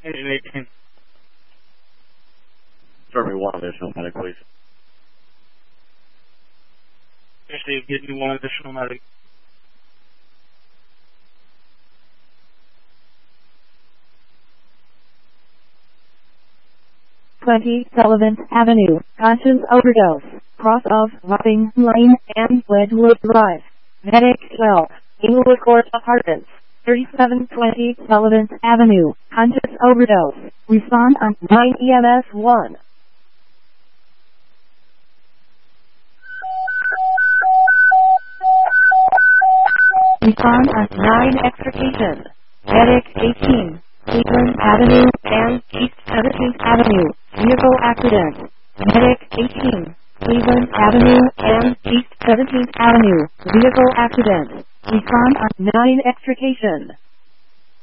Engine 18. Serve me one additional medic, please. Steve, get me one additional medic. Sullivan Avenue, conscious overdose, cross of Wapping Lane and Wedgwood Drive. Medic 12, Inglewood Court Apartments, 3720 Sullivan Avenue, conscious overdose. Respond on 9 EMS 1. Respond on 9 extrication. Medic 18, Cleveland Avenue and East 17th Avenue, vehicle accident. Medic 18, Cleveland Avenue and East 17th Avenue, vehicle accident. Respond on 9 extrication.